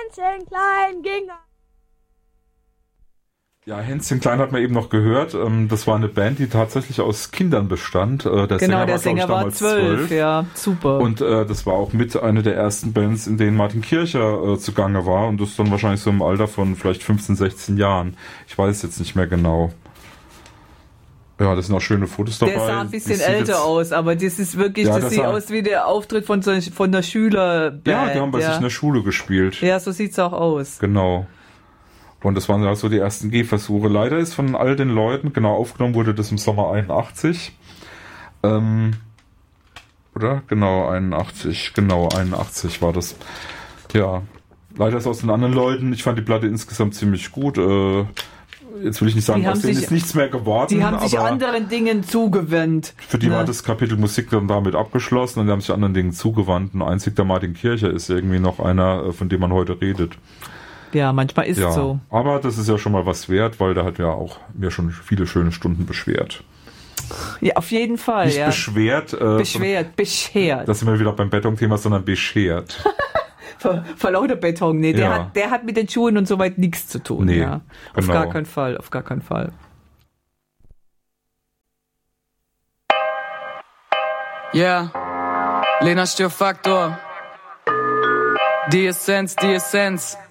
Hänschen klein ging. Ja, Hänschen Klein hat man eben noch gehört. Das war eine Band, die tatsächlich aus Kindern bestand. Der Sänger war 12, ja, super. Und das war auch mit eine der ersten Bands, in denen Martin Kircher zugange war. Und das dann wahrscheinlich so im Alter von vielleicht 15, 16 Jahren. Ich weiß jetzt nicht mehr genau. Ja, das sind auch schöne Fotos dabei. Der sah ein bisschen älter aus, aber das ist wirklich, ja, das sieht aus wie der Auftritt von der Schülerband. Ja, die haben bei sich in der Schule gespielt. Ja, so sieht's auch aus. Genau. Und das waren ja so die ersten Gehversuche. Leider ist von all den Leuten, genau, aufgenommen wurde das im Sommer 81. Oder? Genau, 81 war das. Ja. Leider ist aus den anderen Leuten, ich fand die Platte insgesamt ziemlich gut. Jetzt will ich nicht sagen, aus denen ist nichts mehr geworden. Die haben sich anderen Dingen zugewandt. Für die war das Kapitel Musik dann damit abgeschlossen und die haben sich anderen Dingen zugewandt. Und einzig der Martin Kircher ist irgendwie noch einer, von dem man heute redet. Ja, manchmal ist es so. Aber das ist ja schon mal was wert, weil der hat ja auch mir schon viele schöne Stunden beschwert. Ja, auf jeden Fall. Nicht beschwert. Beschert. Das sind wir wieder beim Betonthema, sondern beschert. Vor lauter Beton. Nee, der hat mit den Schuhen und so weit nichts zu tun. Nee, ja. Auf gar keinen Fall. Yeah. Lena Störfaktor. Die Essenz.